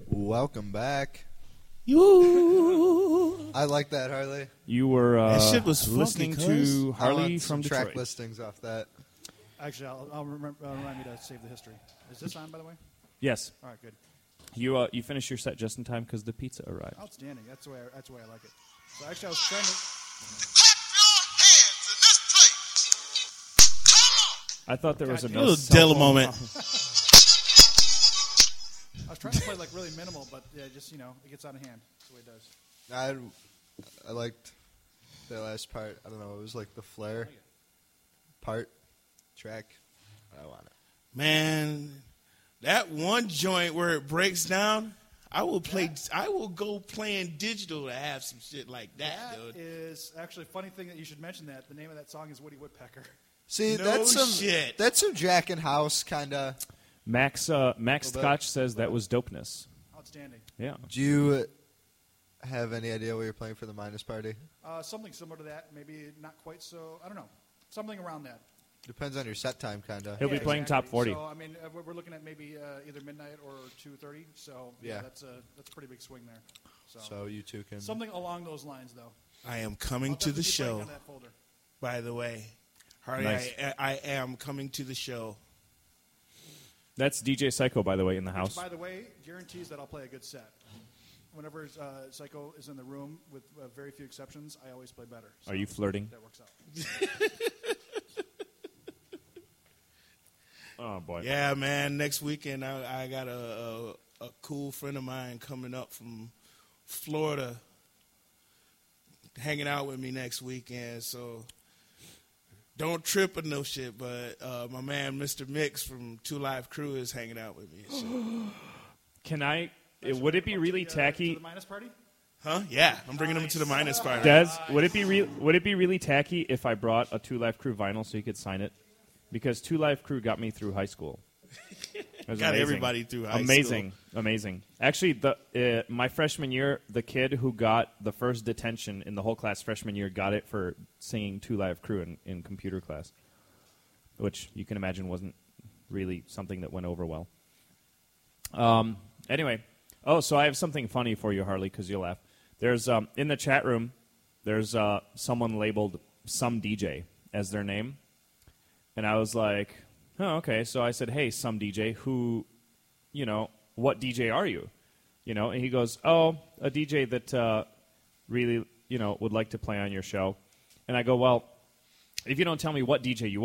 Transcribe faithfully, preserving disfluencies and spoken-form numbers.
Welcome back. You. I like that, Harley. You were uh, That shit was listening funky, cuz. to I Harley want some from track Detroit. listings off that. Actually, I'll, I'll remember, uh, remind me to save the history. Is this on, by the way? Yes. All right, good. You uh, you finished your set just in time because the pizza arrived. Outstanding. That's the way. I, that's the way I like it. So actually, I was trying to. I thought there was a God no A little cell Della phone moment. problem. I was trying to play like really minimal, but yeah, just you know, it gets out of hand. That's the way it does. I, I liked the last part. I don't know. It was like the flare part track. I want it. Man, that one joint where it breaks down, I will play. I will go playing digital to have some shit like that, That dude. is actually a funny thing that you should mention that. The name of that song is Woody Woodpecker. See, No that's some shit. that's some Jack and House kind of. Max uh, Max Little bit. Scotch says that was dopeness. Outstanding. Yeah. Do you have any idea what you're playing for the minus party? Uh, something similar to that. Maybe not quite so. I don't know. Something around that. Depends on your set time, kind of. He'll be Yeah, playing exactly. top forty. So I mean, uh, we're- we're looking at maybe uh, either midnight or two thirty. So yeah, Yeah. that's a that's a pretty big swing there. So, So you two can. something along those lines, though. I am coming I'll to the definitely be playing show. on that folder. By the way, Harley, Nice. I, I am coming to the show. That's D J Psycho, by the way, in the Which, house. by the way, guarantees that I'll play a good set. Whenever uh, Psycho is in the room, with uh, very few exceptions, I always play better. So Are you flirting? that works out. Oh boy. Yeah, man. Next weekend, I, I got a, a a cool friend of mine coming up from Florida, hanging out with me next weekend. So don't trip or no shit. But uh, my man, Mister Mix from Two Live Crew, is hanging out with me. and shit. Can I? It, would it be Up really to the, uh, tacky? To the minus party? Huh? Yeah, I'm bringing him to the minus party. Des, would it be re- would it be really tacky if I brought a Two Live Crew vinyl so you could sign it? Because Two Live Crew got me through high school. It was Got amazing. everybody through high amazing, amazing. Actually, the uh, my freshman year, the kid who got the first detention in the whole class freshman year got it for singing Two Live Crew in, in computer class, which you can imagine wasn't really something that went over well. Um. Anyway, oh, so I have something funny for you, Harley, because you'll laugh. There's um in the chat room, there's uh someone labeled Some D J as their name, and I was like, oh, okay. So I said, hey, Some D J, who, you know, what D J are you? You know, and he goes, oh, a D J that uh, really, you know, would like to play on your show. And I go, well, if you don't tell me what D J you